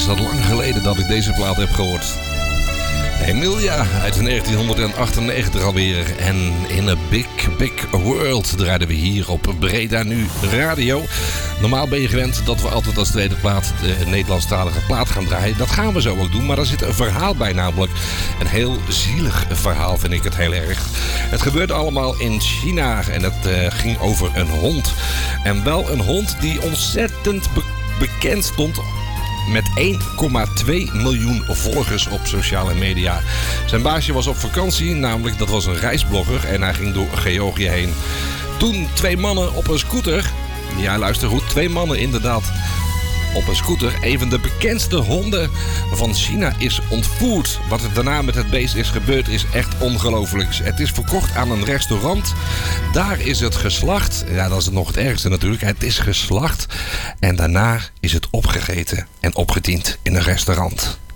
dat lang geleden dat ik deze plaat heb gehoord. Emilia uit 1998 alweer. En in a big, big world draaiden we hier op Breda Nu Radio. Normaal ben je gewend dat we altijd als tweede plaat de Nederlandstalige plaat gaan draaien. Dat gaan we zo ook doen, maar daar zit een verhaal bij namelijk. Een heel zielig verhaal vind ik het heel erg. Het gebeurde allemaal in China en het ging over een hond. En wel een hond die ontzettend bekend stond met 1,2 miljoen volgers op sociale media. Zijn baasje was op vakantie, namelijk dat was een reisblogger en hij ging door Georgië heen. Toen 2 mannen op een scooter, ja luister goed, 2 mannen inderdaad op een scooter, een van de bekendste honden van China is ontvoerd. Wat er daarna met het beest is gebeurd is echt ongelooflijk. Het is verkocht aan een restaurant. Daar is het geslacht. Ja, dat is nog het ergste natuurlijk. Het is geslacht. En daarna is het opgegeten en opgediend in een restaurant.